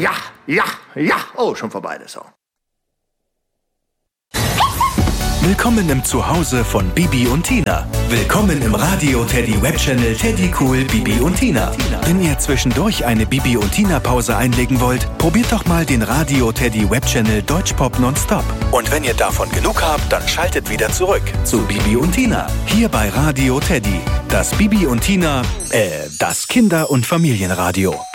Ja. Oh, schon vorbei, der Song. Willkommen im Zuhause von Bibi und Tina. Willkommen im Radio Teddy Webchannel Teddy Cool Bibi und Tina. Wenn ihr zwischendurch eine Bibi und Tina Pause einlegen wollt, probiert doch mal den Radio Teddy Webchannel Deutschpop Nonstop. Und wenn ihr davon genug habt, dann schaltet wieder zurück zu Bibi und Tina. Hier bei Radio Teddy. Das Bibi und Tina, das Kinder- und Familienradio.